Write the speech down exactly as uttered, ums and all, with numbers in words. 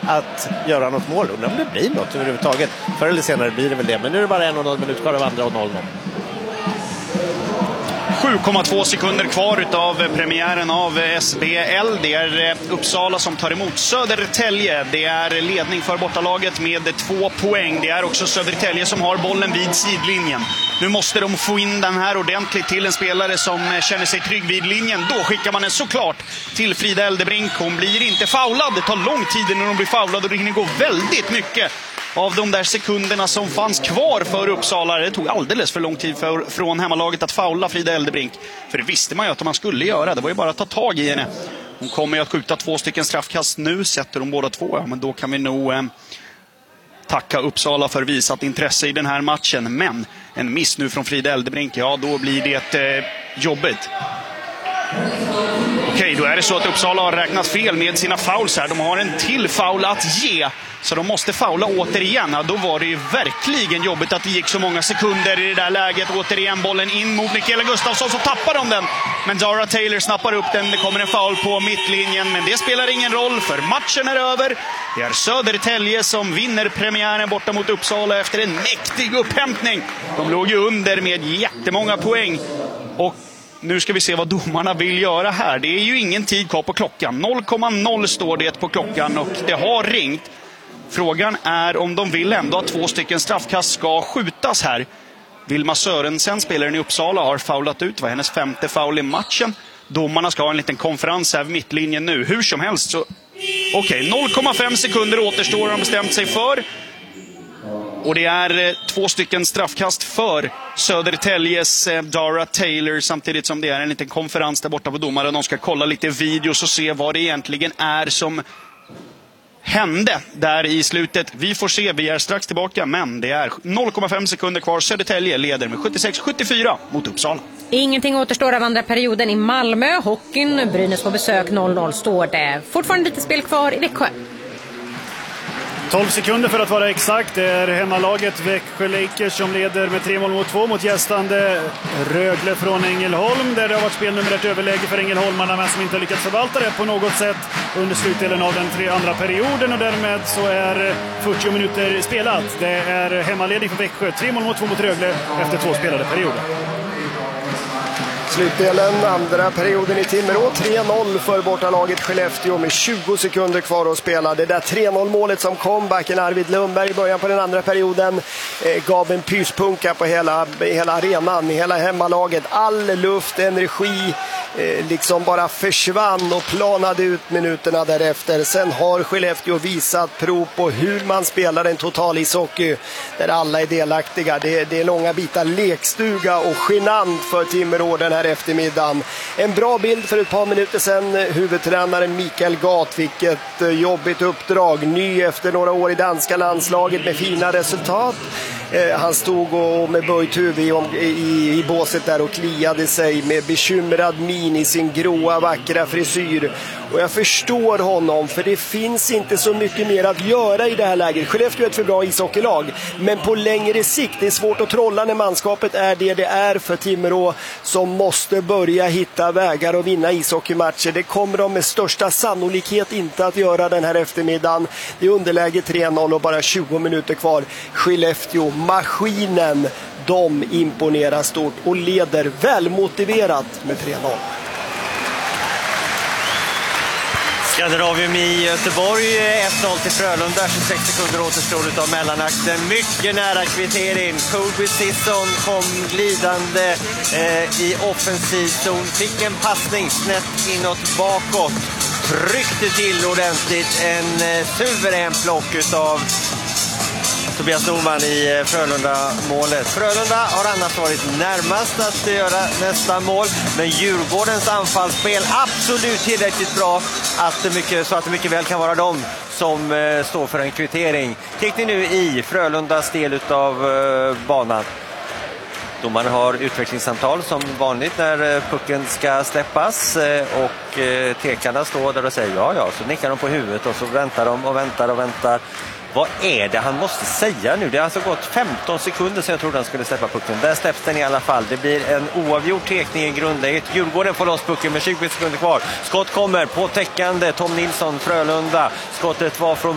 att göra något mål. Undrar om det blir något överhuvudtaget. Förr eller senare blir det väl det. Men nu är det bara en och noll minut kvar av andra och noll noll. sju komma två sekunder kvar av premiären av S B L. Det är Uppsala som tar emot Södertälje. Det är ledning för bortalaget med två poäng. Det är också Södertälje som har bollen vid sidlinjen. Nu måste de få in den här ordentligt till en spelare som känner sig trygg vid linjen. Då skickar man den såklart till Frida Eldebrink. Hon blir inte foulad. Det tar lång tid när hon blir foulad och det hinner gå väldigt mycket av de där sekunderna som fanns kvar för Uppsala. Det tog alldeles för lång tid för, från hemmalaget att faula Frida Eldebrink. För det visste man ju att man skulle göra. Det var ju bara att ta tag i henne. Hon kommer ju att skjuta två stycken straffkast nu. Sätter de båda två, ja, men då kan vi nog eh, tacka Uppsala för visat intresse i den här matchen. Men en miss nu från Frida Eldebrink, ja då blir det eh, jobbigt. Okej, då är det så att Uppsala har räknat fel med sina fouls här. De har en till foul att ge. Så de måste foula återigen. Ja, då var det ju verkligen jobbigt att det gick så många sekunder i det där läget. Återigen bollen in mot Mikaela Gustafsson, så tappar de den. Men Zara Taylor snappar upp den. Det kommer en foul på mittlinjen. Men det spelar ingen roll för matchen är över. Det är Södertälje som vinner premiären borta mot Uppsala efter en mäktig upphämtning. De låg ju under med jättemånga poäng. Och nu ska vi se vad domarna vill göra här. Det är ju ingen tid kvar på klockan. noll komma noll står det på klockan och det har ringt. Frågan är om de vill ändå att två stycken straffkast ska skjutas här. Vilma Sörensen, spelaren i Uppsala, har foulat ut. Det var hennes femte foul i matchen. Domarna ska ha en liten konferens här vid mittlinjen nu. Hur som helst så... Okej, okay, noll komma fem sekunder återstår har de bestämt sig för. Och det är eh, två stycken straffkast för Södertäljes eh, Dara Taylor. Samtidigt som det är en liten konferens där borta på domaren. De ska kolla lite videos och se vad det egentligen är som hände där i slutet. Vi får se, vi är strax tillbaka. Men det är noll komma fem sekunder kvar. Södertälje leder med sjuttiosex sjuttiofyra mot Uppsala. Ingenting återstår av andra perioden i Malmö. Hockeyn, Brynäs på besök, noll noll står det. Fortfarande lite spel kvar i Växjö. tolv sekunder för att vara exakt. Det är hemmalaget Växjö Lakers som leder med tre mål mot två mot gästande Rögle från Ängelholm. Där det har varit spelnummer ett överläge för Ängelholmarna, men som inte har lyckats förvalta det på något sätt under slutdelen av den tre andra perioden. Och därmed så är fyrtio minuter spelat. Det är hemmaledning för Växjö. Tre mål mot två mot Rögle efter två spelade perioder. Slutdelen, andra perioden i Timrå, tre noll för bortalaget Skellefteå med tjugo sekunder kvar att spela. Det där tre noll målet som kom, backen Arvid Lundberg i början på den andra perioden eh, gav en pyspunka på hela, hela arenan, hela hemmalaget. All luft, energi eh, liksom bara försvann och planade ut minuterna därefter. Sen har Skellefteå visat prov på hur man spelar en total ishockey där alla är delaktiga. Det, det är långa bitar lekstuga och genant för Timrå den här eftermiddagen. En bra bild för ett par minuter sedan. Huvudtränaren Mikael Gat fick ett jobbigt uppdrag. Ny efter några år i danska landslaget med fina resultat. Eh, han stod och med böjt huvud i, i, i båset där och kliade sig med bekymrad min i sin gråa vackra frisyr. Och jag förstår honom, för det finns inte så mycket mer att göra i det här läget. Skellefteå är ett för bra ishockeylag, men på längre sikt, det är svårt att trolla när manskapet är det det är för Timrå, som måste börja hitta vägar och vinna ishockeymatcher. Det kommer de med största sannolikhet inte att göra den här eftermiddagen. Det är underläge tre noll och bara tjugo minuter kvar. Skellefteå, maskinen, de imponerar stort och leder välmotiverat med tre noll. Skandinavium i Göteborg, ett noll till Frölunda, tjugosex sekunder återstår av mellanakten. Mycket nära kvittering. Colby Sisson kom glidande eh, i offensiv zon. Fick en passning snett inåt bakåt. Tryckte till ordentligt. En eh, suverän plock utav Tobias Norman i Frölunda-målet. Frölunda har annars varit närmast att göra nästa mål, men Djurgårdens anfallsspel absolut tillräckligt bra att det mycket, så att det mycket väl kan vara de som eh, står för en kvittering. Klickning nu i Frölundas del av eh, banan. Domaren har utvecklingssamtal som vanligt när pucken ska släppas och eh, tekarna står där och säger ja, ja. Så nickar de på huvudet och så väntar de och väntar och väntar. Vad är det han måste säga nu? Det har alltså gått femton sekunder sedan jag trodde han skulle släppa pucken. Där släpps den i alla fall. Det blir en oavgjord tekning i grundläget. Djurgården får loss pucken med tjugo sekunder kvar. Skott kommer på täckande. Tom Nilsson, Frölunda. Skottet var från